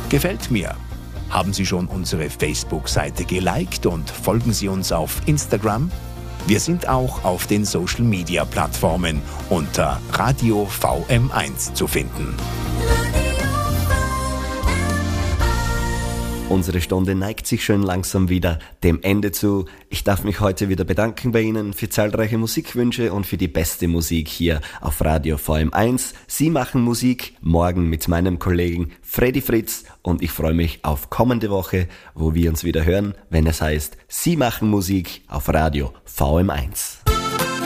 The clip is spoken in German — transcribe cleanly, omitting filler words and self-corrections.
Gefällt mir. Haben Sie schon unsere Facebook-Seite geliked und folgen Sie uns auf Instagram? Wir sind auch auf den Social-Media-Plattformen unter Radio VM1 zu finden. Unsere Stunde neigt sich schön langsam wieder dem Ende zu. Ich darf mich heute wieder bedanken bei Ihnen für zahlreiche Musikwünsche und für die beste Musik hier auf Radio VM1. Sie machen Musik, morgen mit meinem Kollegen Freddy Fritz, und ich freue mich auf kommende Woche, wo wir uns wieder hören, wenn es heißt, Sie machen Musik auf Radio VM1.